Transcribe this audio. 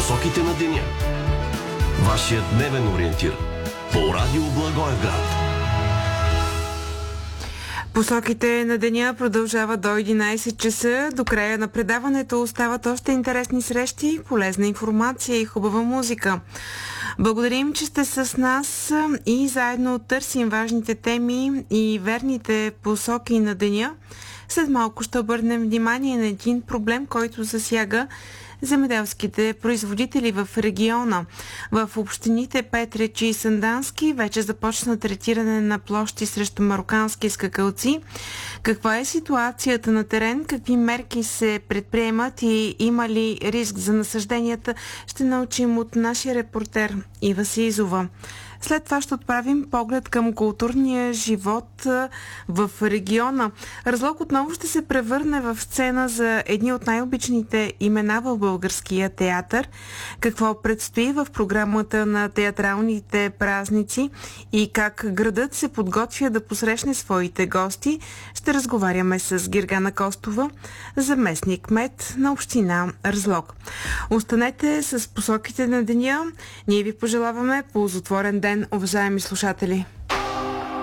Посоките на деня. Вашият дневен ориентир по радио Благоевград. Посоките на деня продължават до 11 часа. До края на предаването остават още интересни срещи, полезна информация и хубава музика. Благодарим, че сте с нас и заедно търсим важните теми и верните посоки на деня. След малко ще обърнем внимание на един проблем, който засяга земеделските производители в региона. В общините Петрич и Сандански вече започна третиране на площи срещу марокански скакалци. Каква е ситуацията на терен, какви мерки се предприемат и има ли риск за насажденията, ще научим от нашия репортер Ива Сизова. След това ще отправим поглед към културния живот в региона. Разлог отново ще се превърне в сцена за едни от най-обичните имена в българския театър. Какво предстои в програмата на театралните празници и как градът се подготвя да посрещне своите гости, ще разговаряме с Гергана Костова, заместник-кмет на община Разлог. Останете с посоките на деня. Ние ви пожелаваме ползотворен ден, уважаеми слушатели.